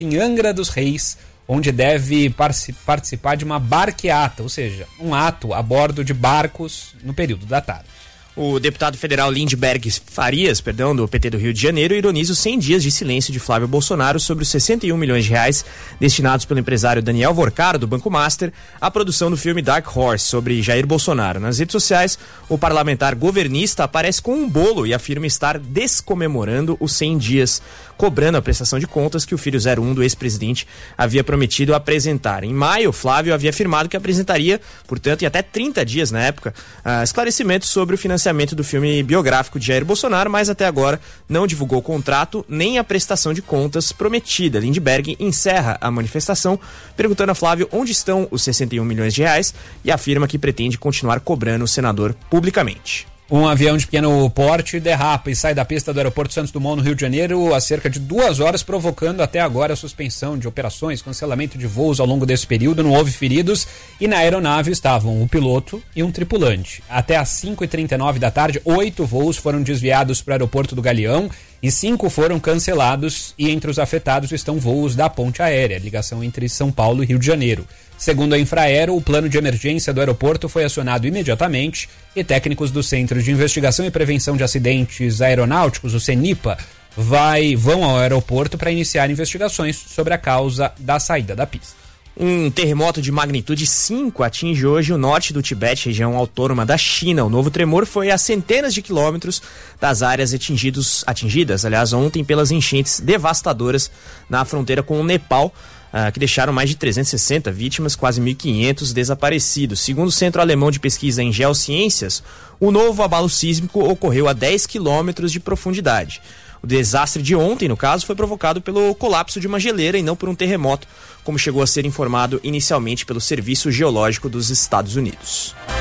em Angra dos Reis, onde deve participar de uma barqueata, ou seja, um ato a bordo de barcos no período da tarde. O deputado federal Lindbergh Farias, do PT do Rio de Janeiro, ironiza os 100 dias de silêncio de Flávio Bolsonaro sobre os 61 milhões de reais destinados pelo empresário Daniel Vorcaro, do Banco Master, à produção do filme Dark Horse, sobre Jair Bolsonaro. Nas redes sociais, o parlamentar governista aparece com um bolo e afirma estar descomemorando os 100 dias, cobrando a prestação de contas que o filho 01 do ex-presidente havia prometido apresentar. Em maio, Flávio havia afirmado que apresentaria, portanto, em até 30 dias na época, esclarecimentos sobre o financiamento do filme biográfico de Jair Bolsonaro, mas até agora não divulgou o contrato nem a prestação de contas prometida. Lindbergh encerra a manifestação perguntando a Flávio onde estão os 61 milhões de reais e afirma que pretende continuar cobrando o senador publicamente. Um avião de pequeno porte derrapa e sai da pista do aeroporto Santos Dumont, no Rio de Janeiro, há cerca de 2 horas, provocando até agora a suspensão de operações, cancelamento de voos ao longo desse período. Não houve feridos e na aeronave estavam o piloto e um tripulante. Até às 5h39 da tarde, 8 voos foram desviados para o aeroporto do Galeão e 5 foram cancelados, e entre os afetados estão voos da ponte aérea, ligação entre São Paulo e Rio de Janeiro. Segundo a Infraero, o plano de emergência do aeroporto foi acionado imediatamente e técnicos do Centro de Investigação e Prevenção de Acidentes Aeronáuticos, o CENIPA, vão ao aeroporto para iniciar investigações sobre a causa da saída da pista. Um terremoto de magnitude 5 atinge hoje o norte do Tibete, região autônoma da China. O novo tremor foi a centenas de quilômetros das áreas atingidas, ontem pelas enchentes devastadoras na fronteira com o Nepal, que deixaram mais de 360 vítimas, quase 1.500 desaparecidos. Segundo o Centro Alemão de Pesquisa em Geociências, o novo abalo sísmico ocorreu a 10 quilômetros de profundidade. O desastre de ontem, no caso, foi provocado pelo colapso de uma geleira e não por um terremoto, como chegou a ser informado inicialmente pelo Serviço Geológico dos Estados Unidos.